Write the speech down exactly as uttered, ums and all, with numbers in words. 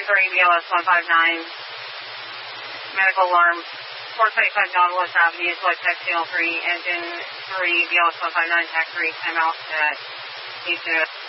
three, B L S one five nine, medical alarm, four twenty-five Nautilus Avenue, flight tech channel three, engine three, B L S one five nine, tax three, timeout at eight zero.